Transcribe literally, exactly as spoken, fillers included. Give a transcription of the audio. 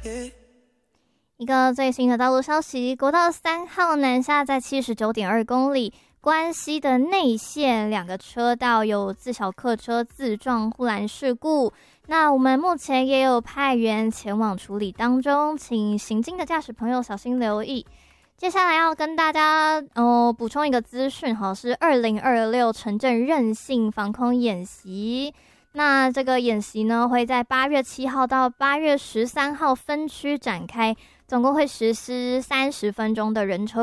一个最新的道路消息，国道三号南下在七十九点二公里，关西的内线两个车道有自小客车自撞护栏事故，那我们目前也有派员前往处理当中，请行经的驾驶朋友小心留意。接下来要跟大家哦补充一个资讯哈，是二零二六城镇韧性防空演习。那这个演习呢，会在八月七号到八月十三号分区展开，总共会实施三十分钟的人车